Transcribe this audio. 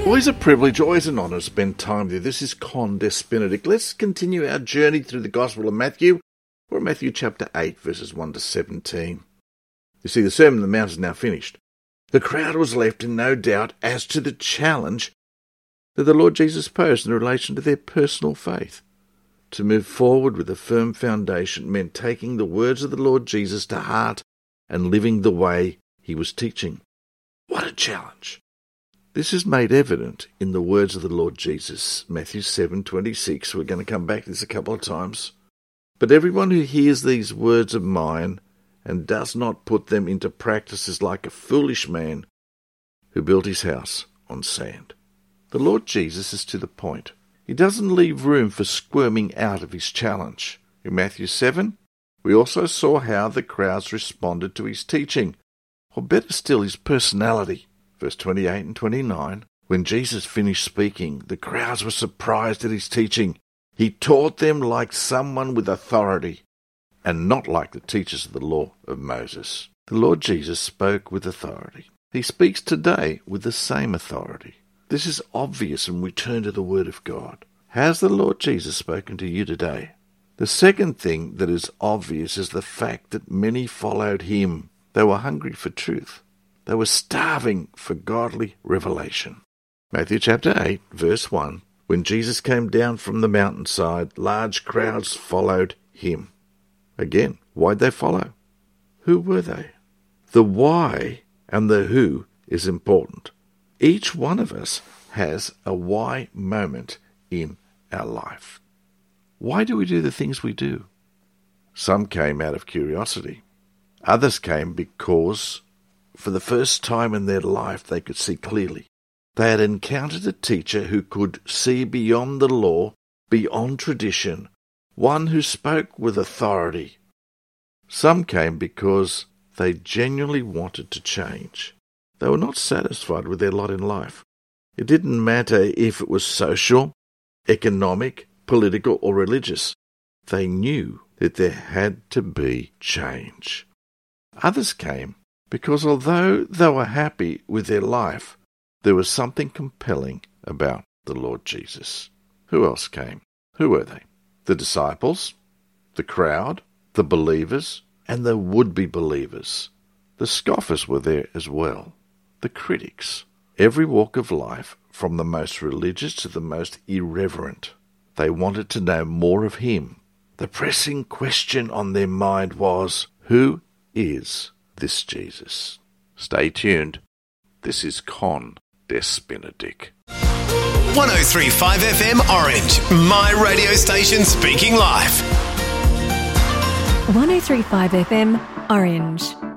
Always a privilege, always an honour to spend time with you. This is Con Des Benedict. Let's continue our journey through the Gospel of Matthew. We're in Matthew chapter 8, verses 1 to 17. You see, the Sermon on the Mount is now finished. The crowd was left in no doubt as to the challenge that the Lord Jesus posed in relation to their personal faith. To move forward with a firm foundation meant taking the words of the Lord Jesus to heart and living the way he was teaching. What a challenge! This is made evident in the words of the Lord Jesus, Matthew 7:26. We're going to come back to this a couple of times. But everyone who hears these words of mine and does not put them into practice is like a foolish man who built his house on sand. The Lord Jesus is to the point. He doesn't leave room for squirming out of his challenge. In Matthew 7, we also saw how the crowds responded to his teaching, or better still, his personality. Verse 28 and 29, when Jesus finished speaking, the crowds were surprised at his teaching. He taught them like someone with authority, and not like the teachers of the law of Moses. The Lord Jesus spoke with authority. He speaks today with the same authority. This is obvious when we turn to the Word of God. Has the Lord Jesus spoken to you today? The second thing that is obvious is the fact that many followed him. They were hungry for truth. They were starving for godly revelation. Matthew chapter 8, verse 1, when Jesus came down from the mountainside, large crowds followed him. Again, why'd they follow? Who were they? The why and the who is important. Each one of us has a why moment in our life. Why do we do the things we do? Some came out of curiosity. Others came because for the first time in their life they could see clearly. They had encountered a teacher who could see beyond the law, beyond tradition, one who spoke with authority. Some came because they genuinely wanted to change. They were not satisfied with their lot in life. It didn't matter if it was social, economic, political, or religious. They knew that there had to be change. Others came because although they were happy with their life, there was something compelling about the Lord Jesus. Who else came? Who were they? The disciples, the crowd, the believers, and the would-be believers. The scoffers were there as well. The critics. Every walk of life, from the most religious to the most irreverent. They wanted to know more of him. The pressing question on their mind was, who is this Jesus? Stay tuned. This is Con Des Benedict. 103.5 FM Orange, my radio station speaking live. 103.5 FM Orange.